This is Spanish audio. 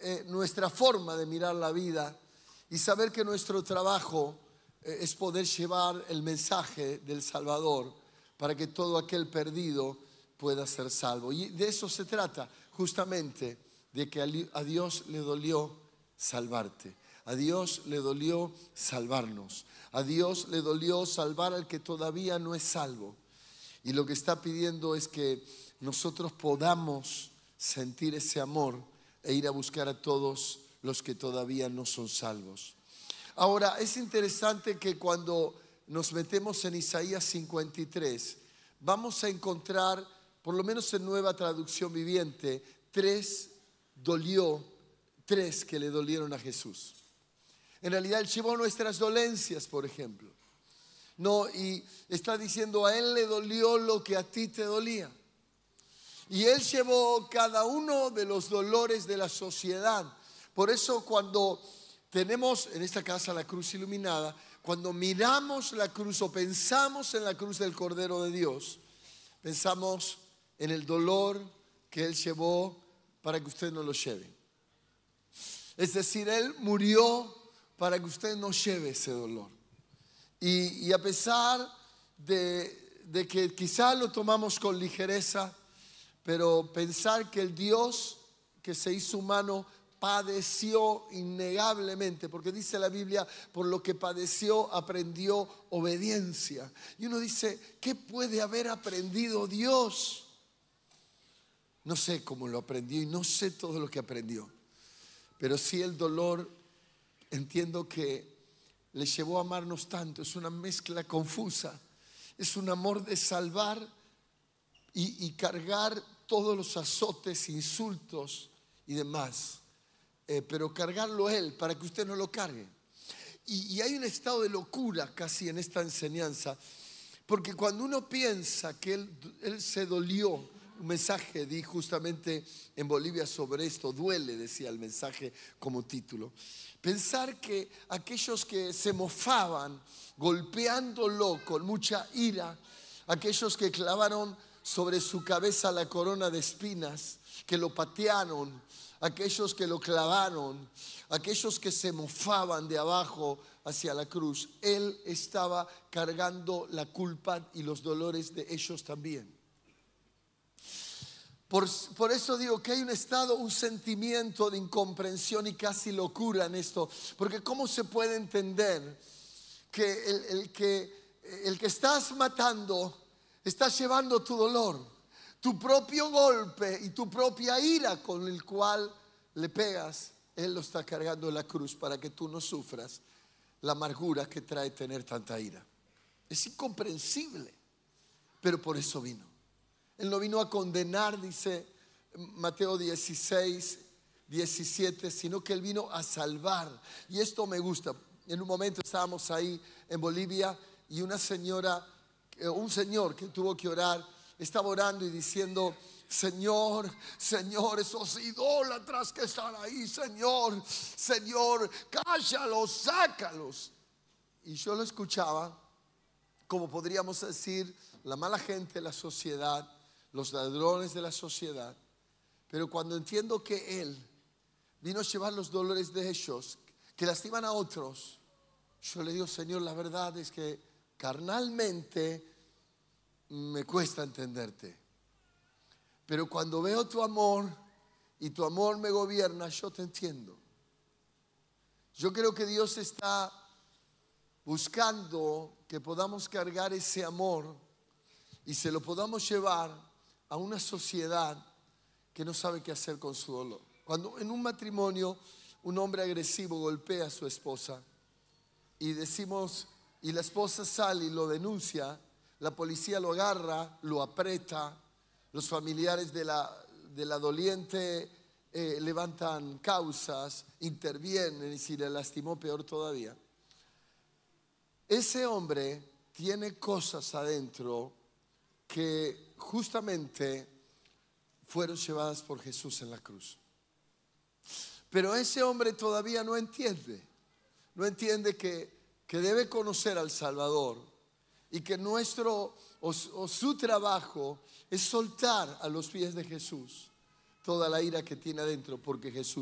nuestra forma de mirar la vida y saber que nuestro trabajo es poder llevar el mensaje del Salvador para que todo aquel perdido pueda ser salvo. Y de eso se trata, justamente, de que a Dios le dolió salvarte. A Dios le dolió salvarnos. A Dios le dolió salvar al que todavía no es salvo. Y lo que está pidiendo es que nosotros podamos sentir ese amor e ir a buscar a todos los que todavía no son salvos. Ahora, es interesante que cuando nos metemos en Isaías 53, vamos a encontrar, por lo menos en Nueva Traducción Viviente, tres que le dolieron a Jesús. En realidad Él llevó nuestras dolencias, por ejemplo. No, y está diciendo, a Él le dolió lo que a ti te dolía. Y Él llevó cada uno de los dolores de la sociedad. Por eso cuando tenemos en esta casa la cruz iluminada, cuando miramos la cruz o pensamos en la cruz del Cordero de Dios, pensamos en el dolor que Él llevó para que usted no lo lleve. Es decir, Él murió para que usted no lleve ese dolor. Y a pesar de que quizá lo tomamos con ligereza, pero pensar que el Dios que se hizo humano padeció innegablemente, porque dice la Biblia, por lo que padeció aprendió obediencia. Y uno dice, ¿qué puede haber aprendido Dios? No sé cómo lo aprendió y no sé todo lo que aprendió, pero sí el dolor, entiendo que le llevó a amarnos tanto. Es una mezcla confusa, es un amor de salvar y cargar todos los azotes, insultos y demás, pero cargarlo Él para que usted no lo cargue. Y hay un estado de locura casi en esta enseñanza, porque cuando uno piensa que Él se dolió, un mensaje di justamente en Bolivia sobre esto, duele, decía el mensaje como título. Pensar que aquellos que se mofaban golpeándolo con mucha ira, aquellos que clavaron sobre su cabeza la corona de espinas, que lo patearon, aquellos que lo clavaron, aquellos que se mofaban de abajo hacia la cruz, Él estaba cargando la culpa y los dolores de ellos también. Por eso digo que hay un estado, un sentimiento de incomprensión y casi locura en esto. Porque ¿cómo se puede entender que el que estás matando está llevando tu dolor, tu propio golpe y tu propia ira con el cual le pegas? Él lo está cargando en la cruz para que tú no sufras la amargura que trae tener tanta ira. Es incomprensible, pero por eso vino. Él no vino a condenar, dice Mateo 16, 17, sino que Él vino a salvar. Y esto me gusta. En un momento estábamos ahí en Bolivia y un señor que tuvo que orar, estaba orando y diciendo, Señor, esos idólatras que están ahí, Señor, cállalos, sácalos. Y yo lo escuchaba, como podríamos decir, la mala gente de la sociedad, los ladrones de la sociedad. Pero cuando entiendo que Él vino a llevar los dolores de ellos que lastiman a otros, yo le digo, Señor, la verdad es que carnalmente me cuesta entenderte, pero cuando veo tu amor y tu amor me gobierna, yo te entiendo. Yo creo que Dios está buscando que podamos cargar ese amor y se lo podamos llevar a una sociedad que no sabe qué hacer con su dolor. Cuando en un matrimonio un hombre agresivo golpea a su esposa y decimos, y la esposa sale y lo denuncia, la policía lo agarra, lo aprieta, los familiares de la doliente levantan causas, intervienen, y si le lastimó, peor todavía. Ese hombre tiene cosas adentro que justamente fueron llevadas por Jesús en la cruz. Pero ese hombre todavía no entiende que debe conocer al Salvador y que su trabajo es soltar a los pies de Jesús toda la ira que tiene adentro, porque Jesús